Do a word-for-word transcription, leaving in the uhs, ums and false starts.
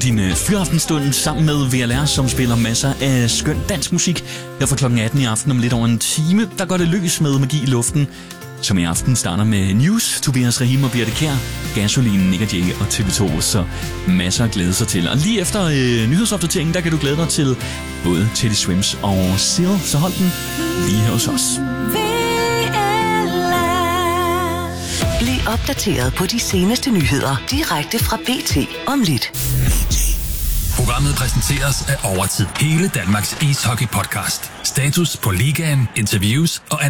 din øh, fyraftensstund sammen med V L R, som spiller masser af skøn dansk musik. Her fra klokken atten i aften om lidt over en time, der går det løs med Magi i luften, som i aften starter med News, Tobias Rahim og Birte Kjær, Gasolin, Nick og Jay og T V to, så masser at glæde sig til. Og lige efter øh, nyhedsopdateringen, der kan du glæde dig til både Teddy Swims og Seal, så hold den lige her hos os. Bliv opdateret på de seneste nyheder direkte fra B T om lidt. Programmet præsenteres af Overtid, hele Danmarks ishockey-podcast. Status på ligaen, interviews og